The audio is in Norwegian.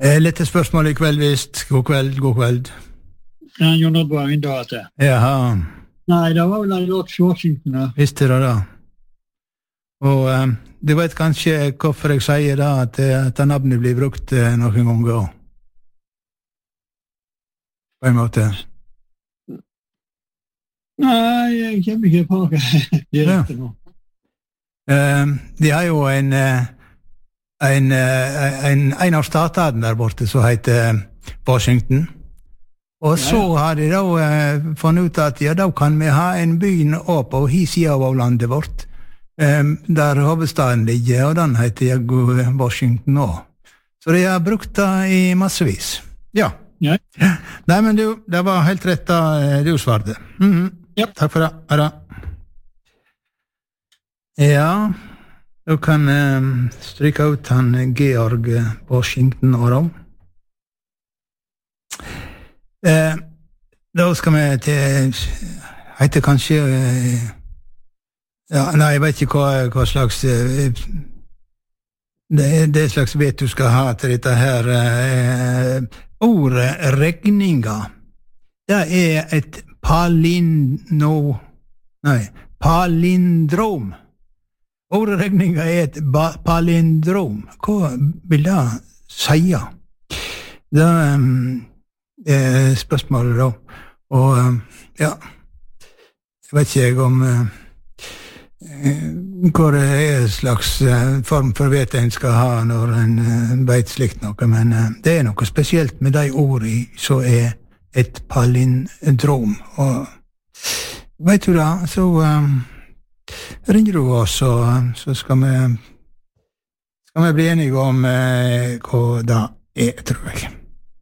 Litt spørsmål I kveld, visst. God kveld. Ja, Jon Oddvar Vindate. Jaha. Nei, det var vel George Washington da. Visste du det? Og du vet kanskje hvorfor jeg sier da, at navnet blir brukt noen ganger. På en måte. Nei, jeg kommer ikke på det direkte nå. De har jo en av statene der borte som heter Washington. Og så har de da funnet ut at da kan vi ha en by på siden av landet vårt, der hovedstaden ligger, og den heter Washington også. Så de har brukt det I massevis. Ja. Nei, men du, det var helt rett da du svarte. Takk for det. Hei da. Ja, du kan stryke ut han Georg Washington og da. Da skal vi til heter kanskje nei, jeg vet ikke hva slags det slags vet du skal ha til dette her ordet regninga det et palindrom ordet regninga et palindrom hva vil det si? Det spørsmålet da og ja jeg vet ikke om hvor det slags form for vet en skal ha når en vet slikt noe men det noe spesielt med de ordene som et palindrom og vet du da så ringer du oss og så skal vi bli enige om hva det tror jeg